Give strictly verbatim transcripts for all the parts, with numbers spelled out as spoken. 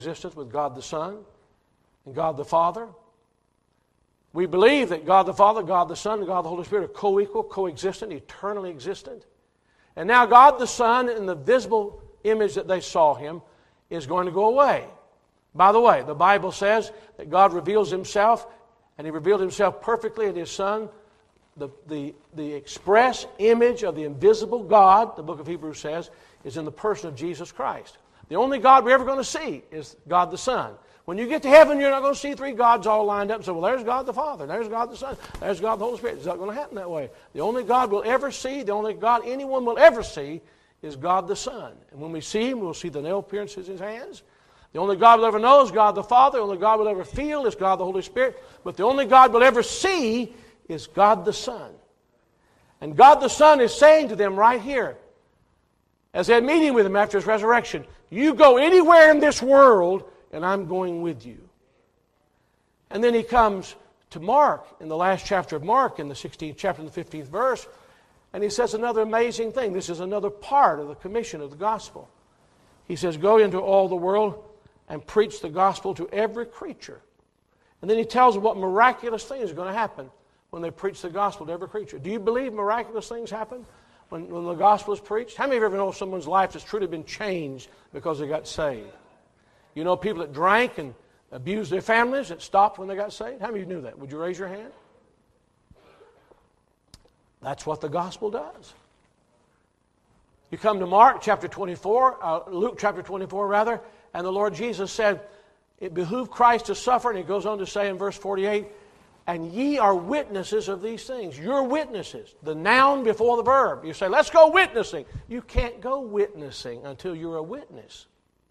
existence with God the Son and God the Father. We believe that God the Father, God the Son, and God the Holy Spirit are co-equal, co-existent, eternally existent. And now God the Son, in the visible image that they saw Him, is going to go away. By the way, the Bible says that God reveals Himself, and He revealed Himself perfectly in His Son. The, the, the express image of the invisible God, the book of Hebrews says, is in the person of Jesus Christ. The only God we're ever going to see is God the Son. When you get to heaven, you're not going to see three gods all lined up and say, well, there's God the Father, there's God the Son, there's God the Holy Spirit. It's not going to happen that way. The only God we'll ever see, the only God anyone will ever see, is God the Son. And when we see Him, we'll see the nail appearances in His hands. The only God we'll ever know is God the Father. The only God we'll ever feel is God the Holy Spirit. But the only God we'll ever see is God the Son. And God the Son is saying to them right here, as they had meeting with Him after His resurrection, you go anywhere in this world, and I'm going with you. And then He comes to Mark, in the last chapter of Mark, in the sixteenth chapter and the fifteenth verse, and He says another amazing thing. This is another part of the commission of the gospel. He says, go into all the world and preach the gospel to every creature. And then He tells them what miraculous things are going to happen when they preach the gospel to every creature. Do you believe miraculous things happen when, when the gospel is preached? How many of you ever know someone's life has truly been changed because they got saved? You know people that drank and abused their families that stopped when they got saved? How many of you knew that? Would you raise your hand? That's what the gospel does. You come to Mark chapter twenty-four, uh, Luke chapter twenty-four rather, and the Lord Jesus said, it behooved Christ to suffer, and He goes on to say in verse forty-eight, and ye are witnesses of these things. You're witnesses. The noun before the verb. You say, let's go witnessing. You can't go witnessing until you're a witness.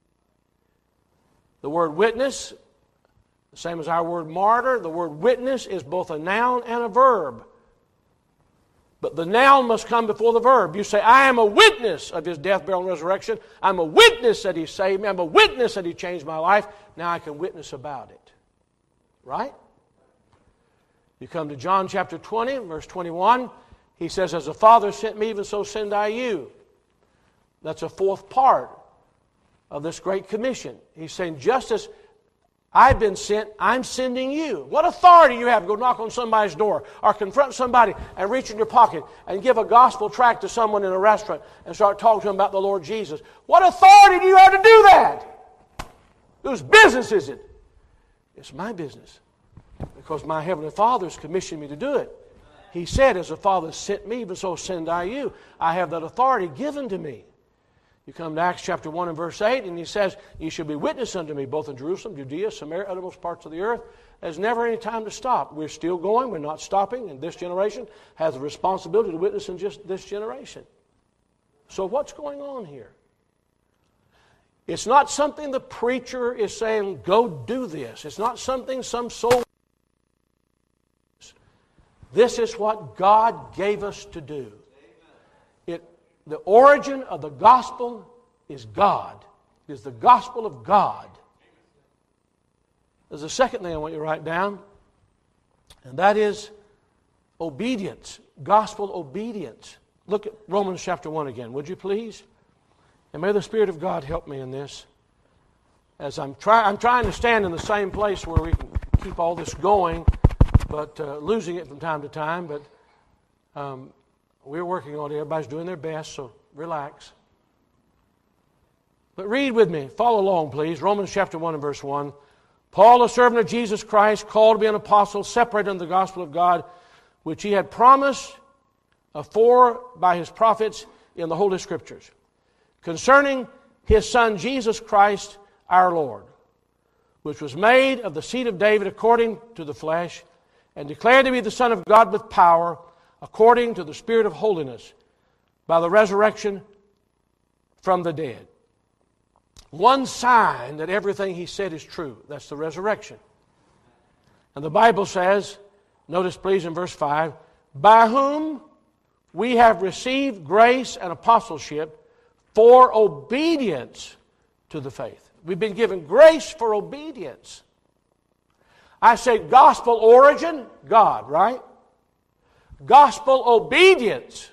The word witness, the same as our word martyr, the word witness is both a noun and a verb. But the noun must come before the verb. You say, I am a witness of His death, burial, and resurrection. I'm a witness that He saved me. I'm a witness that He changed my life. Now I can witness about it. Right? You come to John chapter twenty, verse twenty-one. He says, as the Father sent me, even so send I you. That's a fourth part of this great commission. He's saying, just as I've been sent, I'm sending you. What authority you have to go knock on somebody's door or confront somebody and reach in your pocket and give a gospel tract to someone in a restaurant and start talking to them about the Lord Jesus? What authority do you have to do that? Whose business is it? It's my business, because my Heavenly Father has commissioned me to do it. He said, as the Father sent me, even so send I you. I have that authority given to me. You come to Acts chapter one and verse eight, and He says, ye shall be witness unto me, both in Jerusalem, Judea, Samaria, uttermost parts of the earth. There's never any time to stop. We're still going. We're not stopping. And this generation has the responsibility to witness in just this generation. So what's going on here? It's not something the preacher is saying, go do this. It's not something some soul... This is what God gave us to do. It, the origin of the gospel is God. It is the gospel of God. There's a second thing I want you to write down, and that is obedience. Gospel obedience. Look at Romans chapter one again, would you please? And may the Spirit of God help me in this. As I'm, try, I'm trying to stand in the same place where we can keep all this going, but uh, losing it from time to time. But um, we're working on it. Everybody's doing their best, so relax. But read with me. Follow along, please. Romans chapter one and verse one. Paul, a servant of Jesus Christ, called to be an apostle, separated unto the gospel of God, which He had promised afore by His prophets in the Holy Scriptures, concerning His Son Jesus Christ our Lord, which was made of the seed of David according to the flesh, and declared to be the Son of God with power, according to the Spirit of holiness, by the resurrection from the dead. One sign that everything He said is true. That's the resurrection. And the Bible says, notice please in verse five, by whom we have received grace and apostleship for obedience to the faith. We've been given grace for obedience. I say gospel origin, God, right? Gospel obedience.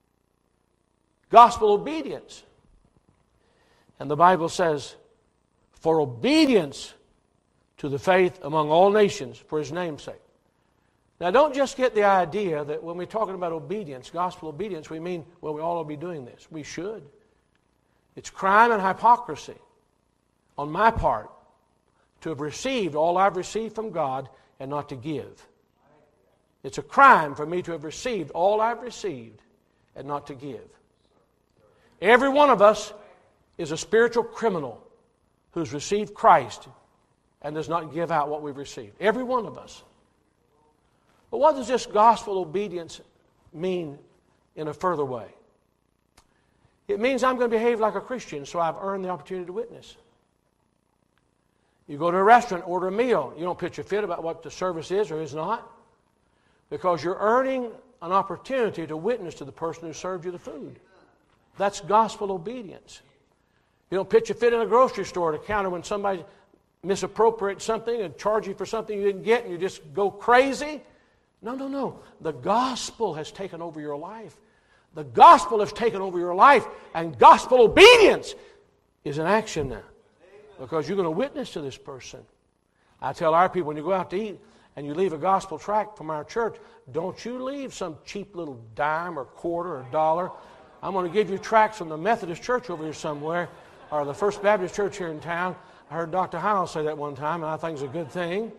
Gospel obedience. And the Bible says, for obedience to the faith among all nations for His name's sake. Now, don't just get the idea that when we're talking about obedience, gospel obedience, we mean, well, we all will be doing this. We should. It's crime and hypocrisy on my part to have received all I've received from God and not to give. It's a crime for me to have received all I've received and not to give. Every one of us is a spiritual criminal who's received Christ and does not give out what we've received. Every one of us. But what does this gospel obedience mean in a further way? It means I'm going to behave like a Christian, so I've earned the opportunity to witness. You go to a restaurant, order a meal. You don't pitch a fit about what the service is or is not, because you're earning an opportunity to witness to the person who served you the food. That's gospel obedience. You don't pitch a fit in a grocery store at a counter when somebody misappropriates something and charge you for something you didn't get and you just go crazy. No, no, no. The gospel has taken over your life. The gospel has taken over your life, and gospel obedience is in action now, because you're going to witness to this person. I tell our people, when you go out to eat and you leave a gospel tract from our church, don't you leave some cheap little dime or quarter or dollar. I'm going to give you tracts from the Methodist church over here somewhere, or the First Baptist church here in town. I heard Doctor Howell say that one time, and I think it's a good thing.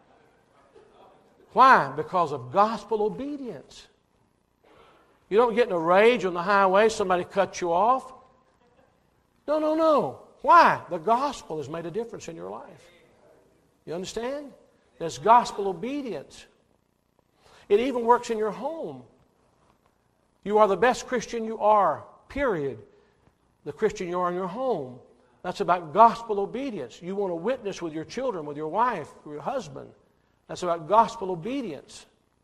Why? Because of gospel obedience. You don't get in a rage on the highway, somebody cuts you off. No, no, no. Why? The gospel has made a difference in your life. You understand? There's gospel obedience. It even works in your home. You are the best Christian you are, period. The Christian you are in your home. That's about gospel obedience. You want to witness with your children, with your wife, with your husband. That's about gospel obedience.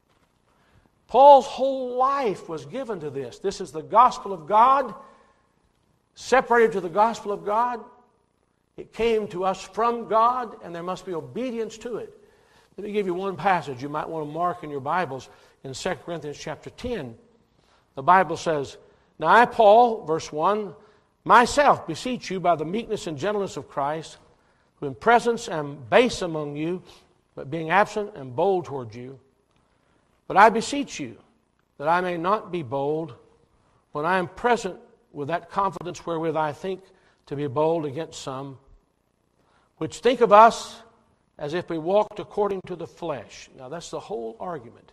Paul's whole life was given to this. This is the gospel of God, separated to the gospel of God. It came to us from God, and there must be obedience to it. Let me give you one passage you might want to mark in your Bibles in Second Corinthians chapter ten. The Bible says, "Now I, Paul," verse one, "myself beseech you by the meekness and gentleness of Christ, who in presence am base among you, but being absent am bold toward you. But I beseech you that I may not be bold when I am present with that confidence wherewith I think to be bold against some, which think of us as if we walked according to the flesh." Now that's the whole argument.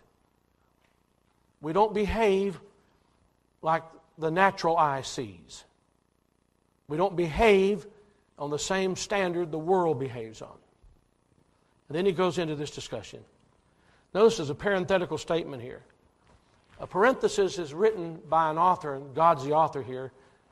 We don't behave like the natural eye sees. We don't behave on the same standard the world behaves on. And then he goes into this discussion. Notice there's a parenthetical statement here. A parenthesis is written by an author, and God's the author here,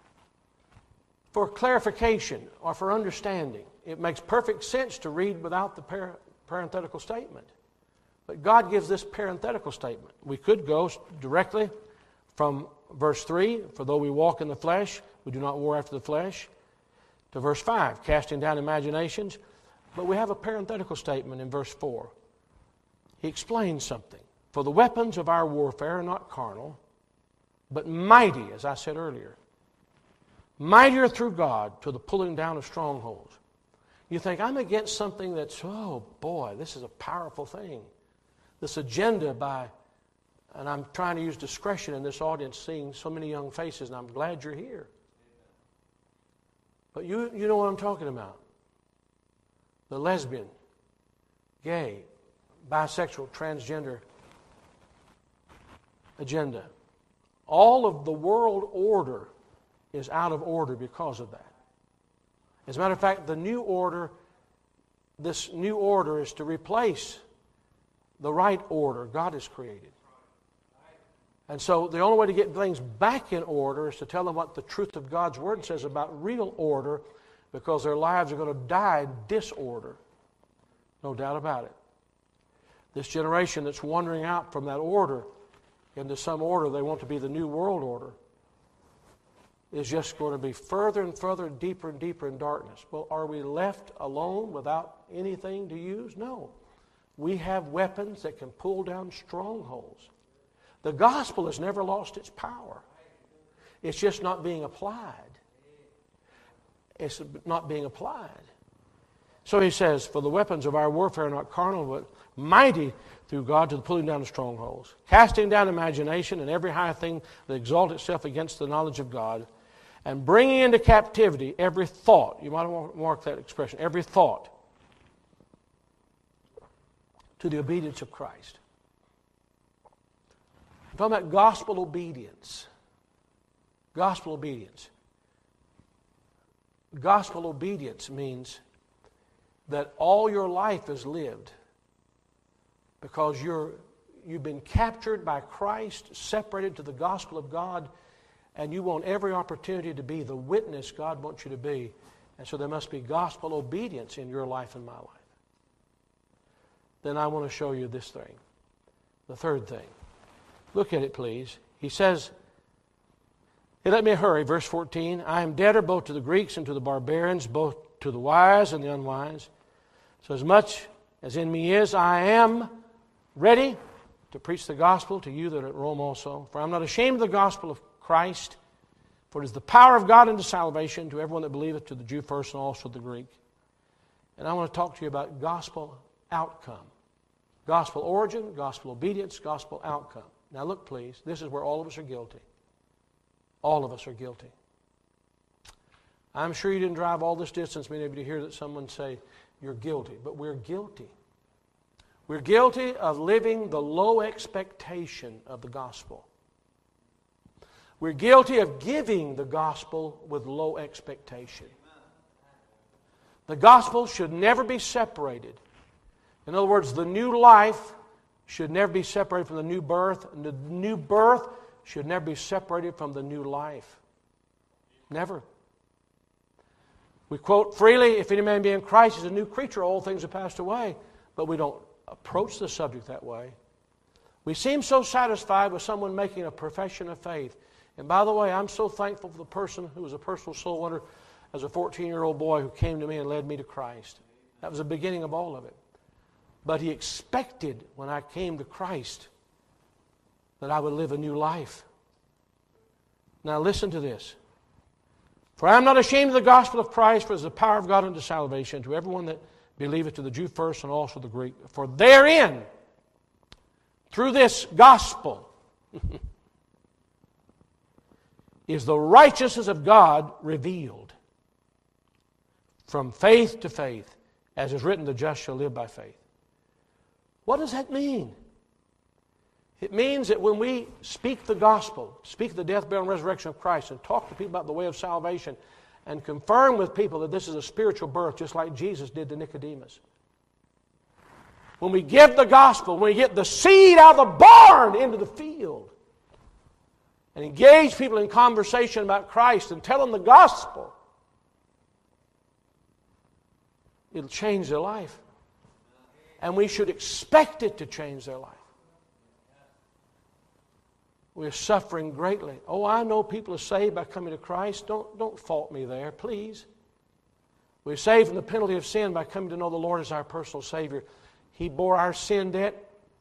for clarification or for understanding. It makes perfect sense to read without the par- parenthetical statement. But God gives this parenthetical statement. We could go directly from verse three, "For though we walk in the flesh, we do not war after the flesh," to verse five, "Casting down imaginations." But we have a parenthetical statement in verse four. He explains something. "For the weapons of our warfare are not carnal, but mighty," as I said earlier, "mightier through God to the pulling down of strongholds." You think, I'm against something that's, oh boy, this is a powerful thing. This agenda by, and I'm trying to use discretion in this audience, seeing so many young faces, and I'm glad you're here. But you, you know what I'm talking about. The lesbian, gay, bisexual, transgender agenda. All of the world order is out of order because of that. As a matter of fact, the new order, this new order is to replace the right order God has created. And so the only way to get things back in order is to tell them what the truth of God's Word says about real order, because their lives are going to die in disorder. No doubt about it. This generation that's wandering out from that order into some order they want to be the new world order is just going to be further and further, deeper and deeper in darkness. Well, are we left alone without anything to use? No. We have weapons that can pull down strongholds. The gospel has never lost its power. It's just not being applied. It's not being applied. So he says, for the weapons of our warfare are not carnal, but mighty through God to the pulling down of strongholds, casting down imagination and every high thing that exalts itself against the knowledge of God, and bringing into captivity every thought. You might want to mark that expression, every thought, to the obedience of Christ. I'm talking about gospel obedience. Gospel obedience. Gospel obedience means that all your life is lived because you're, you've been captured by Christ, separated to the gospel of God, and you want every opportunity to be the witness God wants you to be. And so there must be gospel obedience in your life and my life. Then I want to show you this thing, the third thing. Look at it, please. He says, hey, let me hurry, verse fourteen. I am debtor both to the Greeks and to the barbarians, both to the wise and the unwise. So as much as in me is, I am ready to preach the gospel to you that are at Rome also. For I am not ashamed of the gospel of Christ, for it is the power of God unto salvation to everyone that believeth, to the Jew first and also the Greek. And I want to talk to you about gospel outcome. Gospel origin, gospel obedience, gospel outcome. Now look, please, this is where all of us are guilty. All of us are guilty. I'm sure you didn't drive all this distance, maybe to hear that someone say, you're guilty. But we're guilty. We're guilty of living the low expectation of the gospel. We're guilty of giving the gospel with low expectation. The gospel should never be separated. In other words, the new life should never be separated from the new birth, and the new birth should never be separated from the new life. Never. We quote freely, if any man be in Christ, he's a new creature, all things have passed away. But we don't approach the subject that way. We seem so satisfied with someone making a profession of faith. And by the way, I'm so thankful for the person who was a personal soul winner as a fourteen-year-old boy who came to me and led me to Christ. That was the beginning of all of it. But he expected when I came to Christ that I would live a new life. Now listen to this. For I am not ashamed of the gospel of Christ, for it is the power of God unto salvation to everyone that believeth, to the Jew first and also the Greek. For therein, through this gospel, is the righteousness of God revealed from faith to faith, as is written, the just shall live by faith. What does that mean? It means that when we speak the gospel, speak the death, burial, and resurrection of Christ, and talk to people about the way of salvation, and confirm with people that this is a spiritual birth, just like Jesus did to Nicodemus. When we give the gospel, when we get the seed out of the barn into the field, and engage people in conversation about Christ and tell them the gospel, it'll change their life. And we should expect it to change their life. We're suffering greatly. Oh, I know people are saved by coming to Christ. Don't, don't fault me there, please. We're saved from the penalty of sin by coming to know the Lord as our personal Savior. He bore our sin debt.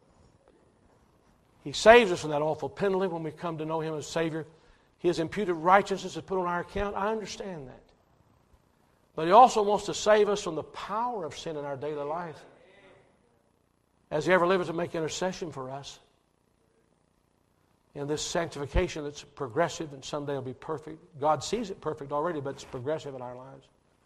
He saves us from that awful penalty when we come to know Him as Savior. His imputed righteousness is put on our account. I understand that. But He also wants to save us from the power of sin in our daily life. As He ever liveth to make intercession for us. And this sanctification that's progressive and someday will be perfect. God sees it perfect already, but it's progressive in our lives.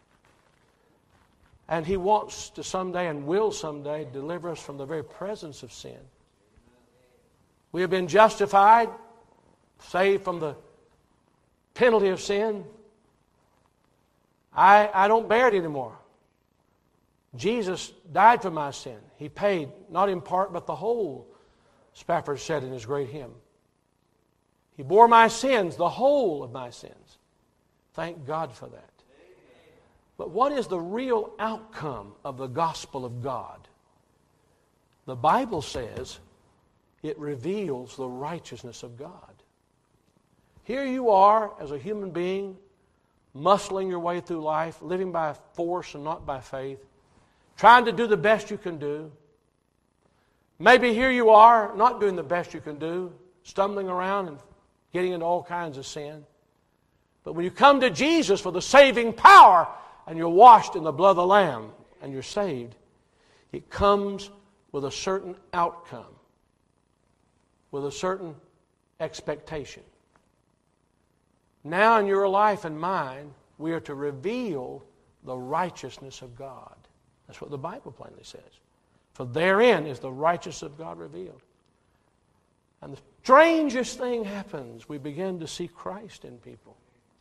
And He wants to someday and will someday deliver us from the very presence of sin. We have been justified, saved from the penalty of sin. I, I don't bear it anymore. Jesus died for my sin. He paid, not in part, but the whole, Spafford said in his great hymn. He bore my sins, the whole of my sins. Thank God for that. But what is the real outcome of the gospel of God? The Bible says it reveals the righteousness of God. Here you are as a human being, muscling your way through life, living by force and not by faith, trying to do the best you can do. Maybe here you are, not doing the best you can do, stumbling around and getting into all kinds of sin. But when you come to Jesus for the saving power, and you're washed in the blood of the Lamb, and you're saved, it comes with a certain outcome, with a certain expectation. Now in your life and mine, we are to reveal the righteousness of God. That's what the Bible plainly says. For therein is the righteousness of God revealed. And the strangest thing happens. We begin to see Christ in people.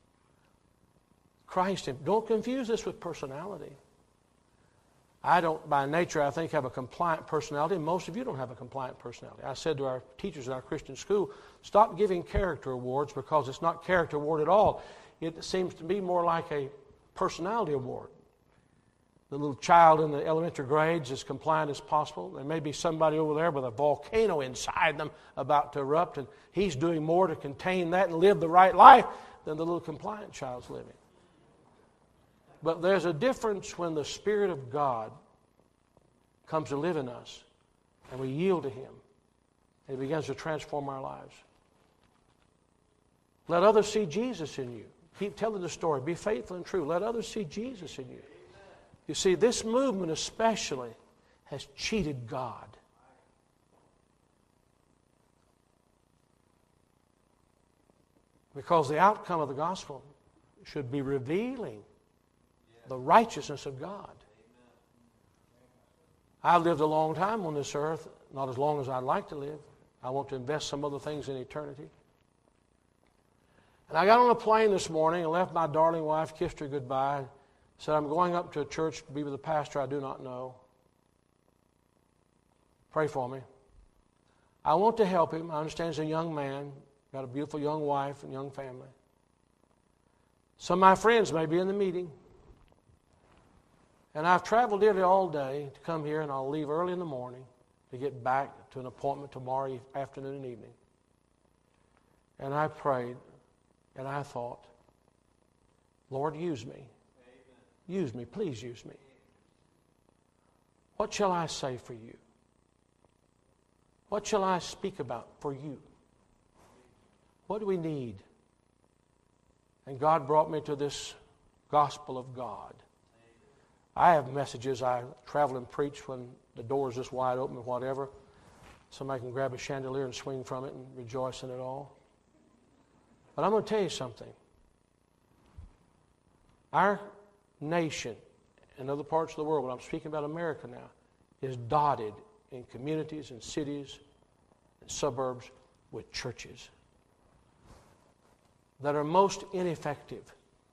Christ in. Don't confuse this with personality. I don't, by nature, I think, have a compliant personality. Most of you don't have a compliant personality. I said to our teachers in our Christian school, stop giving character awards because it's not character award at all. It seems to be more like a personality award. The little child in the elementary grades is compliant as possible. There may be somebody over there with a volcano inside them about to erupt, and he's doing more to contain that and live the right life than the little compliant child's living. But there's a difference when the Spirit of God comes to live in us and we yield to Him and He begins to transform our lives. Let others see Jesus in you. Keep telling the story. Be faithful and true. Let others see Jesus in you. You see, this movement especially has cheated God. Because the outcome of the gospel should be revealing the righteousness of God. I've lived a long time on this earth, not as long as I'd like to live. I want to invest some other things in eternity. And I got on a plane this morning and left my darling wife, kissed her goodbye, said, I'm going up to a church to be with a pastor I do not know. Pray for me. I want to help him. I understand he's a young man, got a beautiful young wife and young family. Some of my friends may be in the meeting. And I've traveled nearly all day to come here, and I'll leave early in the morning to get back to an appointment tomorrow afternoon and evening. And I prayed, and I thought, Lord, use me. Use me. Please use me. What shall I say for you? What shall I speak about for you? What do we need? And God brought me to this gospel of God. I have messages I travel and preach when the door is just wide open or whatever. Somebody can grab a chandelier and swing from it and rejoice in it all. But I'm going to tell you something. Our nation and other parts of the world, but I'm speaking about America now, is dotted in communities and cities and suburbs with churches that are most ineffective.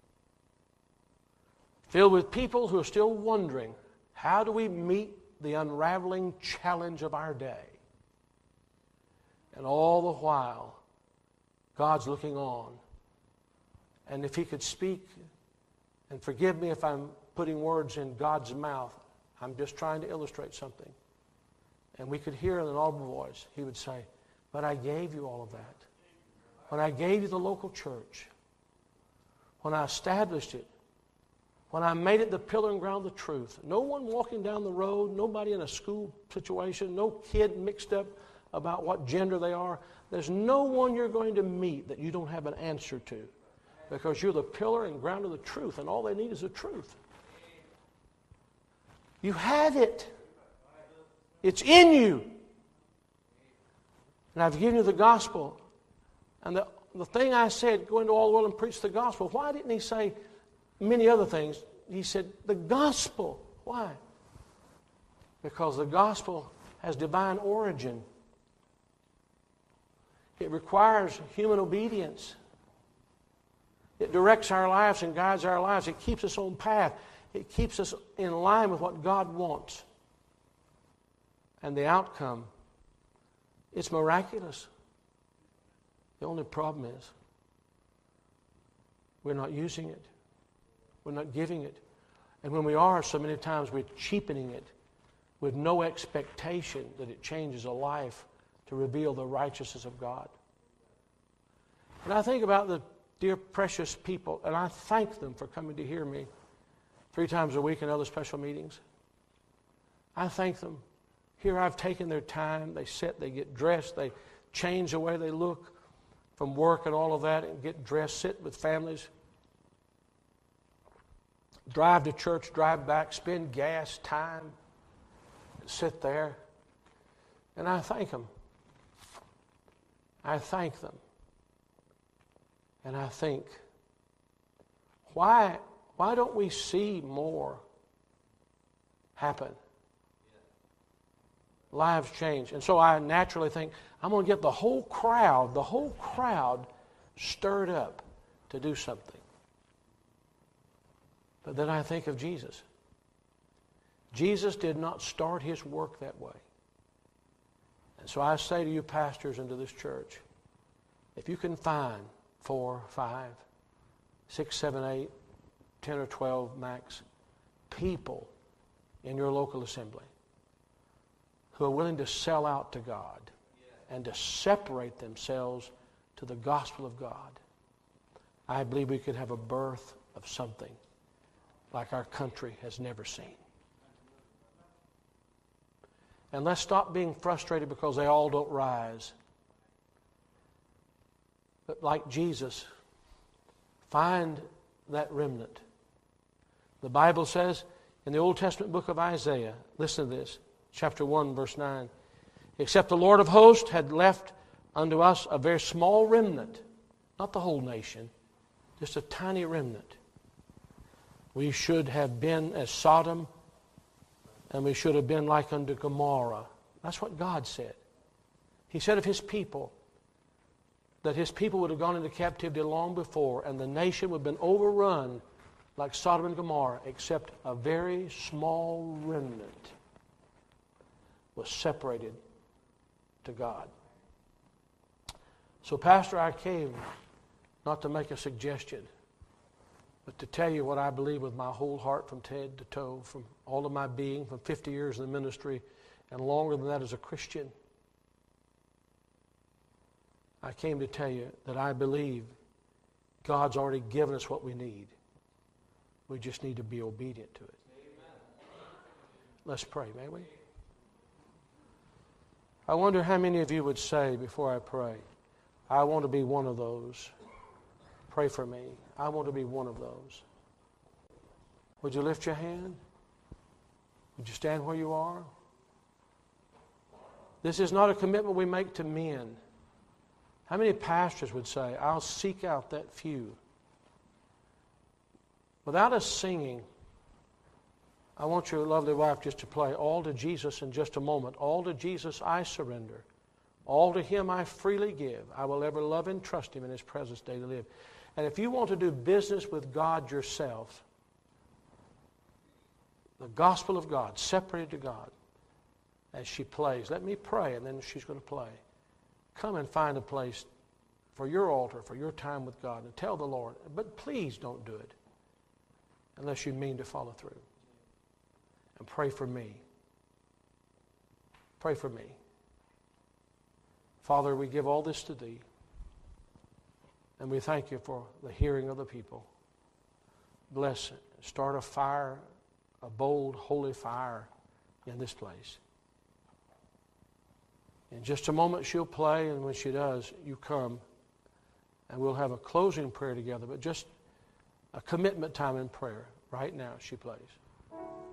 Filled with people who are still wondering, how do we meet the unraveling challenge of our day? And all the while, God's looking on. And if He could speak, and forgive me if I'm putting words in God's mouth, I'm just trying to illustrate something. And we could hear in an audible voice, He would say, but I gave you all of that. When I gave you the local church, when I established it, when I made it the pillar and ground of the truth, no one walking down the road, nobody in a school situation, no kid mixed up about what gender they are. There's no one you're going to meet that you don't have an answer to, because you're the pillar and ground of the truth, and all they need is the truth. You have it. It's in you. And I've given you the gospel. And the, the thing I said, go into all the world and preach the gospel, why didn't He say many other things? He said, the gospel. Why? Because the gospel has divine origin. It requires human obedience. It directs our lives and guides our lives. It keeps us on path. It keeps us in line with what God wants. And the outcome, it's miraculous. The only problem is we're not using it. We're not giving it. And when we are, so many times we're cheapening it with no expectation that it changes a life to reveal the righteousness of God. And I think about the dear precious people, and I thank them for coming to hear me three times a week in other special meetings. I thank them. Here I've taken their time. They sit, they get dressed, they change the way they look from work and all of that, and get dressed, sit with families. drive to church, drive back, spend gas, time, sit there. And I thank them. I thank them. And I think, why, why don't we see more happen? Lives change. And so I naturally think, I'm going to get the whole crowd, the whole crowd stirred up to do something. But then I think of Jesus. Jesus did not start his work that way. And so I say to you pastors and to this church, if you can find four, five, six, seven, eight, ten or twelve max people in your local assembly who are willing to sell out to God and to separate themselves to the gospel of God, I believe we could have a birth of something like our country has never seen. And let's stop being frustrated because they all don't rise. But like Jesus, find that remnant. The Bible says in the Old Testament book of Isaiah, listen to this, chapter one, verse nine, except the Lord of hosts had left unto us a very small remnant, not the whole nation, just a tiny remnant. We should have been as Sodom, and we should have been like unto Gomorrah. That's what God said. He said of his people that his people would have gone into captivity long before, and the nation would have been overrun like Sodom and Gomorrah, except a very small remnant was separated to God. So, Pastor, I came not to make a suggestion, but to tell you what I believe with my whole heart from head to toe, from all of my being, from fifty years in the ministry, and longer than that as a Christian. I came to tell you that I believe God's already given us what we need. We just need to be obedient to it. Amen. Let's pray, may we? I wonder how many of you would say before I pray, I want to be one of those. Pray for me. I want to be one of those. Would you lift your hand? Would you stand where you are? This is not a commitment we make to men. How many pastors would say, I'll seek out that few? Without us singing, I want your lovely wife just to play All to Jesus in just a moment. All to Jesus I surrender. All to Him I freely give. I will ever love and trust Him in His presence daily live. And if you want to do business with God yourself, the gospel of God, separated to God, as she plays, let me pray and then she's going to play. Come and find a place for your altar, for your time with God, and tell the Lord. But please don't do it unless you mean to follow through. And pray for me. Pray for me. Father, we give all this to Thee. And we thank You for the hearing of the people. Bless it. Start a fire, a bold, holy fire in this place. In just a moment she'll play, and when she does, you come, and we'll have a closing prayer together, but just a commitment time in prayer right now she plays.